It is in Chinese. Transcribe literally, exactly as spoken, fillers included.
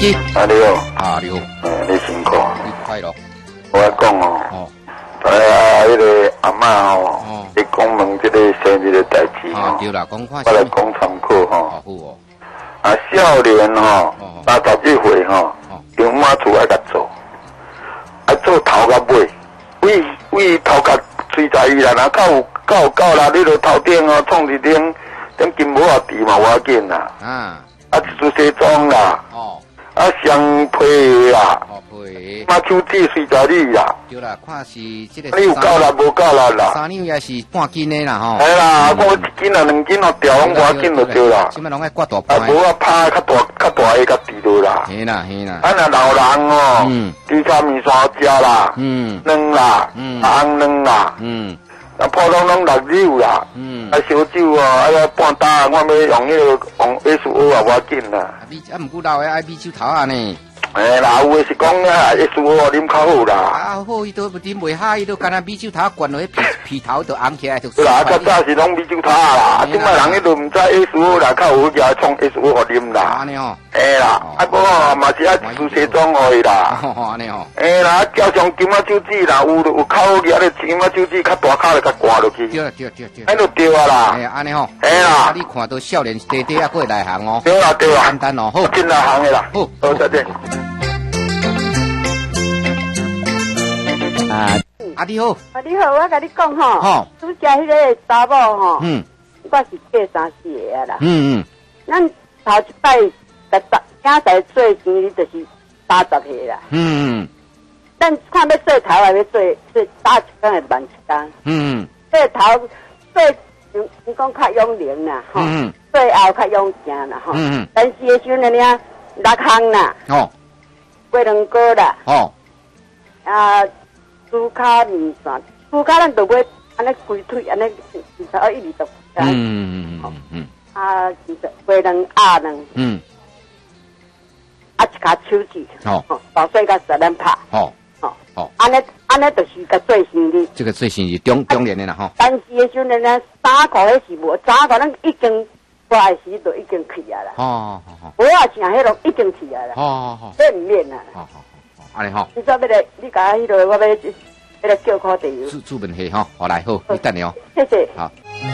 机。 啊，你好。 啊，你好。 嗯，你辛苦。 你快乐。 我讲哦。哦。哎呀，迄个阿嬷哦，你讲问这个生日的代志哦。对啦，讲看。 我来讲参考吼。 好哦。 啊，少年吼，三十一岁吼，有妈厝爱甲做，啊做头甲尾，为为头壳吹在伊啦，若到有到有够啦，你著头顶哦创一顶顶金毛啊地嘛，有要紧啦。啊。啊，一束西装啦。哦。啊，双皮啦。哦，皮。马手指随在你啦。 对啦，看是这个。 你有够啦，无够啦啦。 三两也是半斤的啦吼。 哎啦，我一斤啊两斤哦掉，拢无紧就对啦。 即摆拢爱刮大盘。 啊，无啊拍较大较大个较低落啦。 嘿啦嘿啦。 啊，若老人哦，嗯，猪脚面线食啦，嗯，卵啦，嗯，红卵啦，嗯。啊，普通拢六六啦，嗯，啊，烧酒哦，啊，半打，我要用迄个用 S O 啊，无要紧啦。 啊，米啊，毋过老诶爱米酒头啊呢。 诶，啦，有诶是讲啊 S O 啉较好啦。 啊，好，伊都啉袂下，伊都干那米酒头灌落去皮皮头就红起来就。 啦，较早是拢米酒头啦，即摆人迄都毋知 S O 啦，较有家创 S O 互啉啦。 安尼哦。 诶啦，啊，不过嘛是爱一束西装互伊啦。 安尼哦。 诶啦，加上金仔手指啦，有有口额咧，金仔手指较大卡就甲挂落去。 对对对对。 安就对啊啦。 哎，安尼吼。 哎啦。 你看到少年弟弟啊，过来行哦。 对啦对啦。 简单哦，好。 进来行的啦。好，好，再见。 啊，啊你好， 啊你好，我甲你讲吼，吼，拄则迄个查某吼，嗯，我是过三四个啊啦，嗯嗯，咱头一摆甲十仔仔做生日就是三十个啦，嗯嗯，咱看要做头还要做做打一工还慢一工，嗯，做头做你讲较用灵啦，吼，嗯，做后较用行啦，吼，嗯嗯，但是的时阵呢，六项啦，哦，过两个啦，哦，啊。猪脚面线，猪脚咱就买安尼规腿安尼，二十一二十。嗯嗯嗯嗯。啊，就是鸡卵鸭卵。嗯。啊，一卡手指。哦。大细甲十两拍。哦。哦。哦。安尼安尼就是甲做生日。 这个做生日中中年的啦吼。 但是的时阵呢，衫裤迄是无，衫裤咱已经挂的时就已经去啊啦。哦哦哦。我啊穿迄种已经去啊啦。哦哦哦。这唔免啦。 好好好，安尼吼。 你做要来，你甲迄个我要。要来叫看地油。 朱朱文黑哈，好来好，你等你哦。 谢谢。 好。